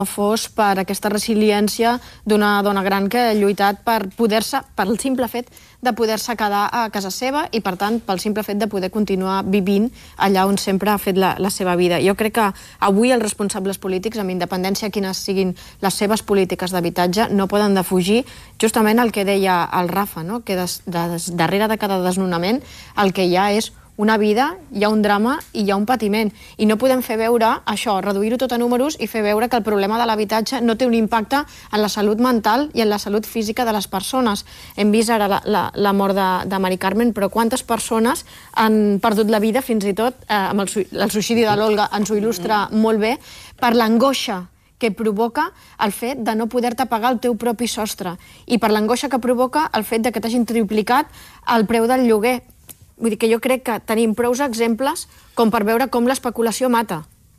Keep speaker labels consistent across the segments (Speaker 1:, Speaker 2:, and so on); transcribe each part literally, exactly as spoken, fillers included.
Speaker 1: fos per aquesta resiliència d'una dona gran que ha lluitat per poder-se, per el simple fet de poder-se quedar a casa seva i, per tant, pel simple fet de poder continuar vivint allà on sempre ha fet la, la seva vida. Jo crec que avui els responsables polítics, amb independència quines siguin les seves polítiques d'habitatge, no poden defugir justament el que deia el Rafa, no? Que des, des, darrere de cada desnonament el que hi ha és una vida, hi ha un drama i hi ha un patiment. I no podem fer veure això, reduir-ho tot a números i fer veure que el problema de l'habitatge no té un impacte en la salut mental i en la salut física de les persones. Hem vist ara la, la, la mort de, de Mari Carmen, però quantes persones han perdut la vida, fins i tot, eh, amb el, el suïcidi de l'Olga ens ho il·lustra molt bé, per l'angoixa que provoca el fet de no poder-te pagar el teu propi sostre i per l'angoixa que provoca el fet de que t'hagin triplicat el preu del lloguer. Vull dir que jo crec que tenim prou exemples com per veure com l'especulació mata.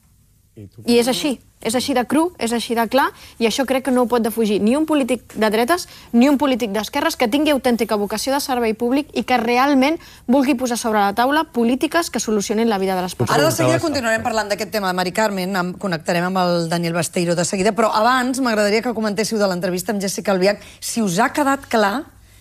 Speaker 1: I és així, és així de cru, és així de clar, i això crec que no ho pot defugir ni un polític de dretes ni un polític d'esquerres que tingui autèntica vocació de servei públic i que realment vulgui posar sobre la taula polítiques que solucionin la vida de les persones.
Speaker 2: Ara de seguida continuarem parlant d'aquest tema de Mari Carmen, connectarem amb el Daniel Besteiro de seguida, però abans m'agradaria que comentéssiu de l'entrevista amb Jessica Albiach si us ha quedat clar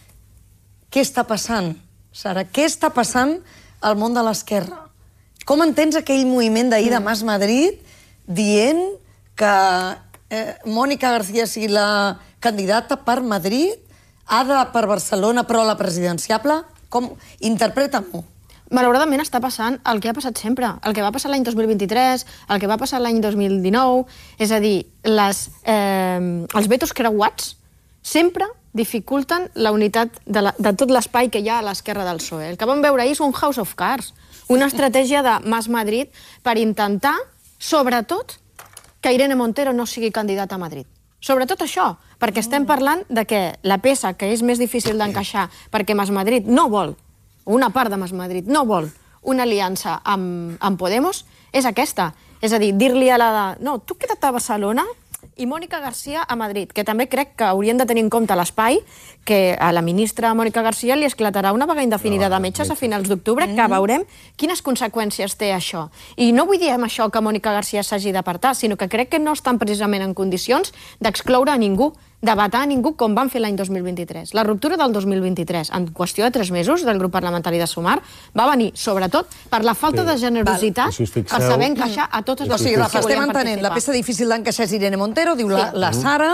Speaker 2: què està passant. Sara, què està passant al món de l'esquerra? Com entens aquell moviment d'ahir de Mas Madrid dient que eh, Mònica García sigui la candidata per Madrid, Ada per Barcelona, però la presidenciable? Com? Interpreta-m'ho.
Speaker 1: Malauradament està passant el que ha passat sempre, el que va passar l'any dos mil vint-i-tres, el que va passar l'any dos mil dinou, és a dir, les, eh, els vetos creuats sempre dificulten la unitat de, la, de tot l'espai que hi ha a l'esquerra del P S O E. El que vam veure ahir és un House of Cards, una estratègia de Mas Madrid per intentar, sobretot, que Irene Montero no sigui candidata a Madrid. Sobretot això, perquè estem parlant de que la peça que és més difícil d'encaixar perquè Mas Madrid no vol, una part de Mas Madrid no vol una aliança amb, amb Podemos, és aquesta. És a dir, dir-li a la de, no, tu queda't a Barcelona i Mònica García a Madrid, que també crec que haurien de tenir en compte l'espai, que a la ministra Mònica García li esclatarà una vaga indefinida de metges a finals d'octubre, que veurem quines conseqüències té això. I no vull dir amb això que Mònica García s'hagi d'apartar, sinó que crec que no estan precisament en condicions d'excloure a ningú, de vetar a ningú com van fer l'any dos mil vint-i-tres. La ruptura del dos mil vint-i-tres, en qüestió de tres mesos del grup parlamentari de Sumar, va venir, sobretot, per la falta de generositat per saber encaixar a totes les
Speaker 2: persones que volien participar. Estem entenent, la peça difícil d'encaixar és Irene Montero, diu la Sara,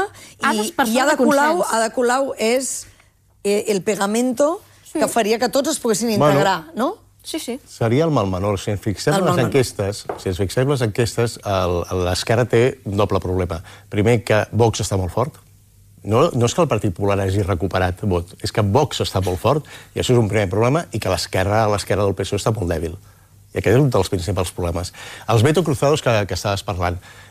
Speaker 2: i Ada Colau és el pegamento que faria que tots es poguessin integrar, no?
Speaker 1: Sí, sí.
Speaker 3: Seria el mal menor. Si ens fixem en les enquestes, si ens fixem en les enquestes, l'esquerra té un doble problema. Primer, que Vox està molt fort. No, no és que el Partit Popular hagi recuperat vot, és que Vox està molt fort, i això és un primer problema, i que l'esquerra l'esquerra del P S O E està molt dèbil. I aquest és un dels principals problemes. Els veto cruzados que, que estaves parlant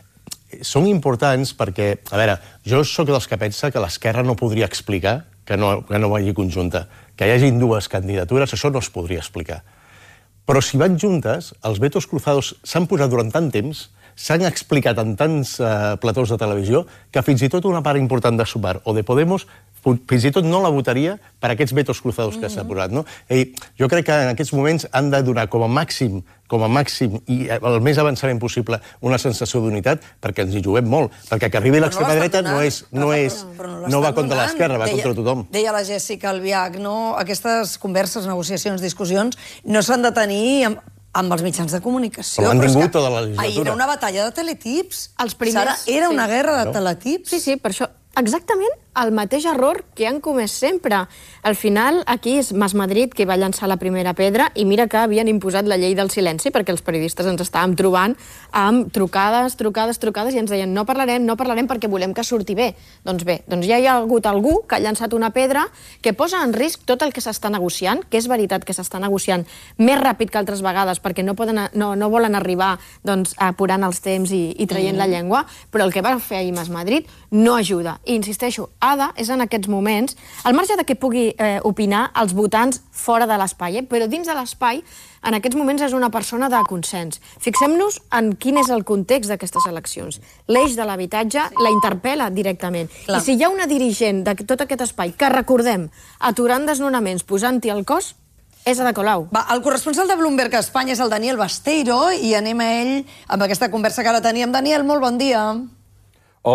Speaker 3: són importants perquè, a veure, jo sóc dels que pensa que l'esquerra no podria explicar que no, que no vagi conjunta. Que hi hagi dues candidatures, això no es podria explicar. Però si van juntes, els vetos cruzados s'han posat durant tant temps, s'han explicat en tants uh, platós de televisió que fins i tot una part important de Sumar o de Podemos fins i tot no la votaria per aquests vetos cruzados que s'ha posat, no? I jo crec que en aquests moments han de donar com a màxim, com a màxim i el més avançament possible una sensació d'unitat perquè ens hi juguem molt, perquè que arribi l'extrema dreta no és, no és, no va contra l'esquerra, va contra tothom.
Speaker 2: Deia la Jessica Albiach, no? Aquestes converses, negociacions, discussions no s'han de tenir amb amb els mitjans de comunicació.
Speaker 3: Però l'han tingut tota la legislatura.
Speaker 2: Ahir era una batalla de teletips.
Speaker 1: Primers,
Speaker 2: Sara, era una guerra de teletips.
Speaker 1: Sí, sí, per això exactament el mateix error que han comès sempre. Al final, aquí és Mas Madrid qui va llançar la primera pedra i mira que havien imposat la llei del silenci perquè els periodistes ens estàvem trobant amb trucades, trucades, trucades i ens deien no parlarem, no parlarem perquè volem que surti bé. Doncs bé, doncs ja hi ha hagut algú que ha llançat una pedra que posa en risc tot el que s'està negociant, que és veritat que s'està negociant més ràpid que altres vegades perquè no, poden, no, no volen arribar doncs, apurant els temps i, i traient mm. la llengua, però el que va fer ahir Mas Madrid no ajuda. I insisteixo, Ada és en aquests moments, al marge de que pugui eh, opinar els votants fora de l'espai, eh? Però dins de l'espai, en aquests moments és una persona de consens. Fixem-nos en quin és el context d'aquestes eleccions. L'eix de l'habitatge la interpel·la directament. Clar. I si hi ha una dirigent de tot aquest espai que, recordem, aturant desnonaments, posant-hi el cos, és Ada Colau.
Speaker 2: Va, el corresponsal de Bloomberg a Espanya és el Daniel Besteiro i anem a ell amb aquesta conversa que ara teníem. Daniel, molt bon dia.